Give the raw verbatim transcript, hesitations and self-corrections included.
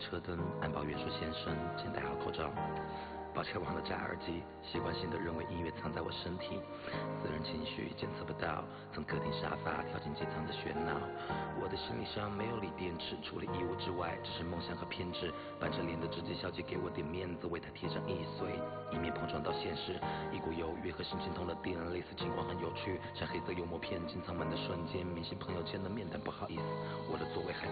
车灯，安保员说先生，请戴好口罩。抱歉忘了摘耳机，习惯性的认为音乐藏在我身体，私人情绪检测不到，从客厅沙发跳进机舱的喧闹。我的行李箱没有锂电池，除了衣物之外，只是梦想和偏执。板着脸的直接小姐给我点面子，为她贴上易碎，以免碰撞到现实。一股犹豫和心情通了电，类似情况很有趣，像黑色幽默片进舱门的瞬间，明星朋友见了面，但不好意思，我的座位还